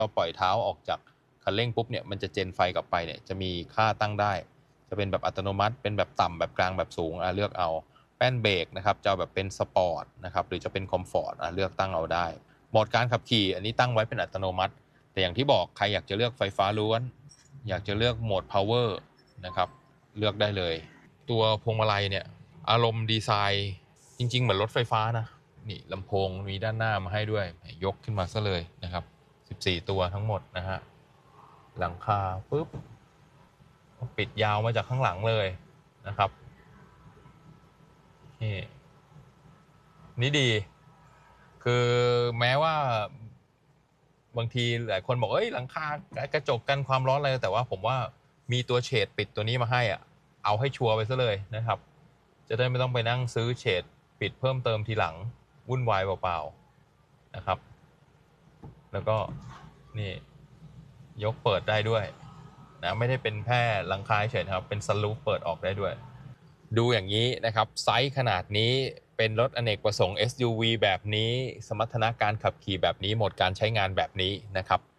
เราปล่อยเท้าออกจากคันเร่งปุ๊บเนี่ยมันจะเจนไฟกลับไปเนี่ยจะมีค่าตั้งได้จะเป็นแบบอัตโนมัติเป็นแบบต่ำแบบกลางแบบสูงเลือกเอาแป้นเบรกนะครับจะเอาแบบเป็นสปอร์ตนะครับหรือจะเป็นคอมฟอร์ตเลือกตั้งเอาได้โหมดการขับขี่อันนี้ตั้งไว้เป็นอัตโนมัติแต่อย่างที่บอกใครอยากจะเลือกไฟฟ้าล้วนอยากจะเลือกโหมดพาวเวอร์นะครับเลือกได้เลยตัวพวงมาลัยเนี่ยอารมณ์ดีไซน์จริงๆเหมือนรถไฟฟ้านะนี่ลำโพงมีด้านหน้ามาให้ด้วยยกขึ้นมาซะเลยนะครับ14ตัวทั้งหมดนะฮะหลังคาปุ๊บปิดยาวมาจากข้างหลังเลยนะครับนี่ดีคือแม้ว่าบางทีหลายคนบอกหลังคากระจกกันความร้อนอะไรแต่ว่าผมว่ามีตัวเฉดปิดตัวนี้มาให้เอาให้ชัวร์ไปซะเลยนะครับจะได้ไม่ต้องไปนั่งซื้อเฉดปิดเพิ่มเติมทีหลังวุ่นวายเปล่าๆนะครับแล้วก็นี่ยกเปิดได้ด้วยนะไม่ได้เป็นแค่หลังคาเฉยครับเป็นซันรูฟเปิดออกได้ด้วยดูอย่างนี้นะครับไซส์ขนาดนี้เป็นรถอเนกประสงค์ SUV แบบนี้สมรรถนะการขับขี่แบบนี้โหมดการใช้งานแบบนี้นะครับ